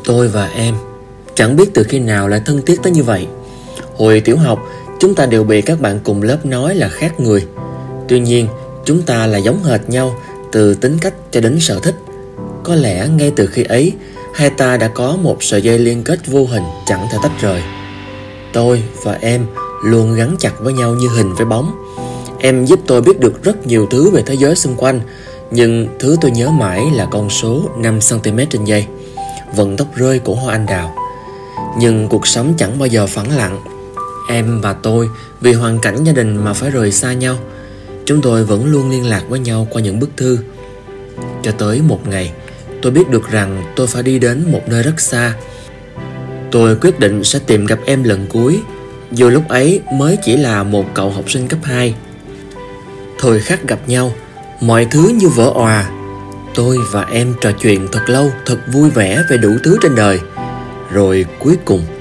Tôi và em chẳng biết từ khi nào lại thân thiết tới như vậy. Hồi tiểu học, chúng ta đều bị các bạn cùng lớp nói là khác người. Tuy nhiên, chúng ta là giống hệt nhau từ tính cách cho đến sở thích. Có lẽ ngay từ khi ấy, hai ta đã có một sợi dây liên kết vô hình chẳng thể tách rời. Tôi và em luôn gắn chặt với nhau như hình với bóng. Em giúp tôi biết được rất nhiều thứ về thế giới xung quanh, nhưng thứ tôi nhớ mãi là con số 5cm trên giây, vận tốc rơi của hoa anh đào. Nhưng cuộc sống chẳng bao giờ phẳng lặng. Em và tôi vì hoàn cảnh gia đình mà phải rời xa nhau. Chúng tôi vẫn luôn liên lạc với nhau qua những bức thư. Cho tới một ngày, tôi biết được rằng tôi phải đi đến một nơi rất xa. Tôi quyết định sẽ tìm gặp em lần cuối, dù lúc ấy mới chỉ là một cậu học sinh cấp 2. Thời khắc gặp nhau, mọi thứ như vỡ òa. Tôi và em trò chuyện thật lâu, thật vui vẻ về đủ thứ trên đời. Rồi cuối cùng